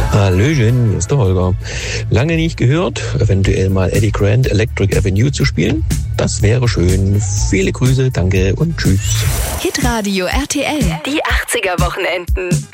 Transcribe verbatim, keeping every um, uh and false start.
Hallöchen, hier ist der Holger. Lange nicht gehört, eventuell mal Eddie Grant Electric Avenue zu spielen? Das wäre schön. Viele Grüße, danke und tschüss. Hitradio R T L. Die achtziger Wochenenden.